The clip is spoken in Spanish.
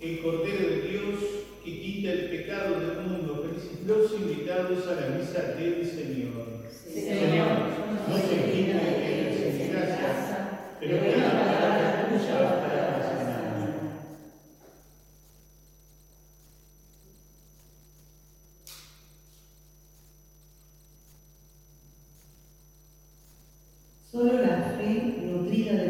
el Cordero de Dios que quita el pecado del mundo. Los invitados a la misa del Señor. Señor, no se quita que en mi casa, pero que la palabra tuya bastará para sanarme. Solo la fe nutrida